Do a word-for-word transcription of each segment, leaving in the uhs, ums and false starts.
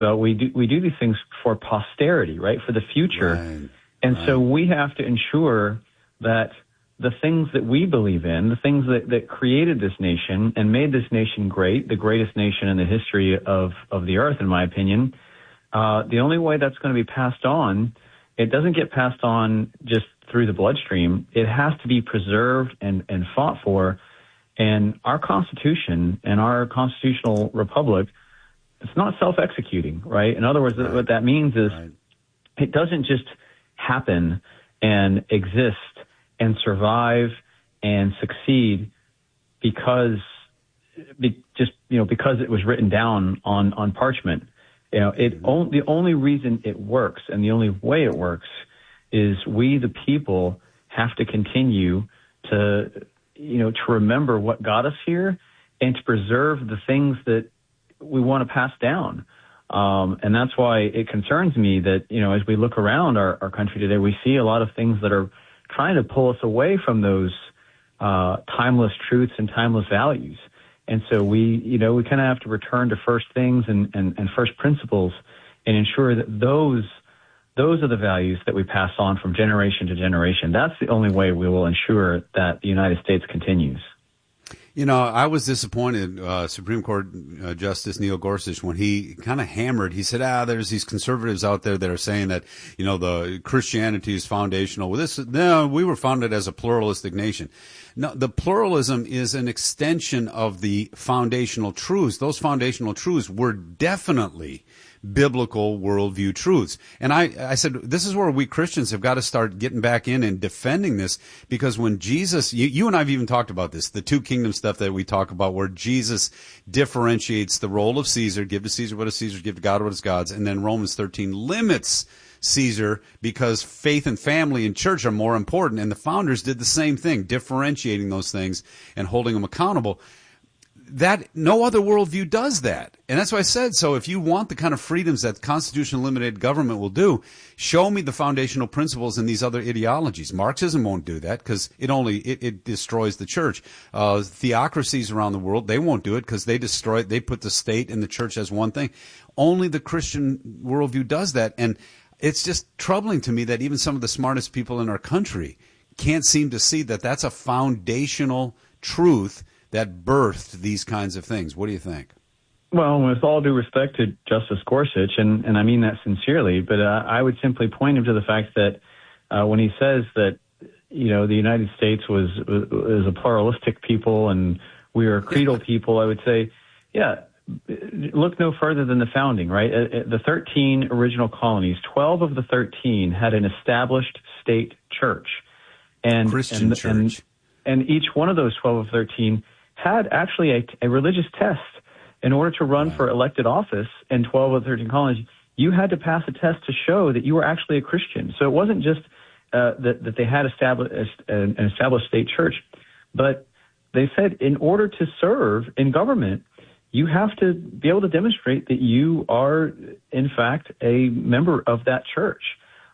Well, we do we do these things for posterity, right, for the future. Right, and right. so we have to ensure that the things that we believe in, the things that, that created this nation and made this nation great, the greatest nation in the history of, of the earth, in my opinion, uh, the only way that's going to be passed on, it doesn't get passed on just through the bloodstream. It has to be preserved and, and fought for. And our Constitution and our constitutional republic, it's not self-executing, right? In other words, right. what that means is right. it doesn't just happen and exist and survive and succeed because be, just you know because it was written down on on parchment. You know, it mm-hmm. on, the only reason it works and the only way it works is we the people have to continue to you know to remember what got us here and to preserve the things that we want to pass down. Um, and that's why it concerns me that, you know, as we look around our, our country today, we see a lot of things that are trying to pull us away from those uh, timeless truths and timeless values. And so we, you know, we kind of have to return to first things and, and, and first principles and ensure that those those are the values that we pass on from generation to generation. That's the only way we will ensure that the United States continues. You know, I was disappointed, uh, Supreme Court uh, Justice Neil Gorsuch, when he kind of hammered, he said, ah, there's these conservatives out there that are saying that, you know, the Christianity is foundational. Well, this, no, we were founded as a pluralistic nation. No, the pluralism is an extension of the foundational truths. Those foundational truths were definitely biblical worldview truths. And I, I said, this is where we Christians have got to start getting back in and defending this, because when Jesus, you, you and I have even talked about this, the two kingdom stuff that we talk about, where Jesus differentiates the role of Caesar, give to Caesar what is Caesar's, give to God what is God's, and then Romans thirteen limits Caesar because faith and family and church are more important. And the founders did the same thing, differentiating those things and holding them accountable. That no other worldview does that. And that's why I said, so if you want the kind of freedoms that constitutional limited government will do, show me the foundational principles in these other ideologies. Marxism won't do that because it only, it, it destroys the church. Uh, theocracies around the world, they won't do it because they destroy, they put the state and the church as one thing. Only the Christian worldview does that. And it's just troubling to me that even some of the smartest people in our country can't seem to see that that's a foundational truth that birthed these kinds of things. What do you think? Well, with all due respect to Justice Gorsuch, and, and I mean that sincerely, but uh, I would simply point him to the fact that uh, when he says that, you know, the United States was, was a pluralistic people and we are a creedal people, I would say, yeah, look no further than the founding, right? Uh, the thirteen original colonies, twelve of the thirteen had an established state church. And, Christian and, church. And, and each one of those twelve of thirteen had actually a, a religious test. In order to run for elected office in twelve of the thirteen colonies, you had to pass a test to show that you were actually a Christian. So it wasn't just uh, that, that they had established an established state church, but they said in order to serve in government, you have to be able to demonstrate that you are, in fact, a member of that church,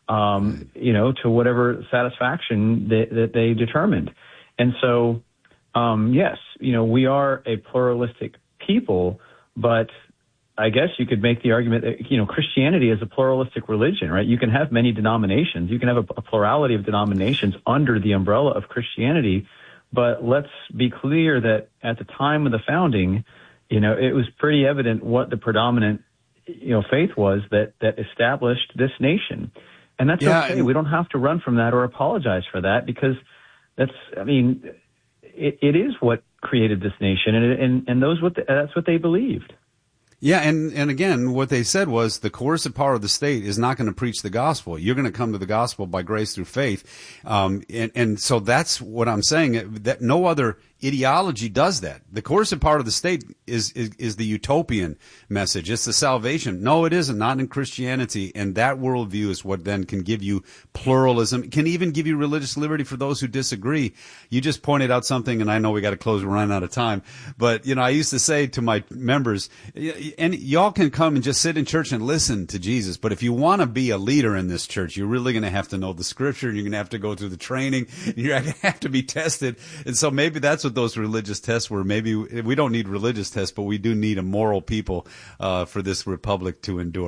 um, you know, to whatever satisfaction that, that they determined. And so, um, yes, you know, we are a pluralistic people, but I guess you could make the argument that, you know, Christianity is a pluralistic religion, right? You can have many denominations. You can have a, a plurality of denominations under the umbrella of Christianity. But let's be clear that at the time of the founding, you know, it was pretty evident what the predominant, you know, faith was that, that established this nation. And that's yeah, okay. and- we don't have to run from that or apologize for that, because that's, I mean, it, it is what created this nation, and and and those what the, that's what they believed. Yeah, and, and again, what they said was the coercive power of the state is not going to preach the gospel. You're going to come to the gospel by grace through faith. Um, and, and so that's what I'm saying, that no other ideology does that. The coercive power of the state is, is, is the utopian message. It's the salvation. No, it isn't, not in Christianity. And that worldview is what then can give you pluralism. It can even give you religious liberty for those who disagree. You just pointed out something, and I know we got to close, we're running out of time. But, you know, I used to say to my members, and y'all can come and just sit in church and listen to Jesus. But if you want to be a leader in this church, you're really going to have to know the scripture. You're going to have to go through the training. You're going to have to be tested. And so maybe that's what those religious tests were. Maybe we don't need religious tests, but we do need a moral people uh, for this republic to endure.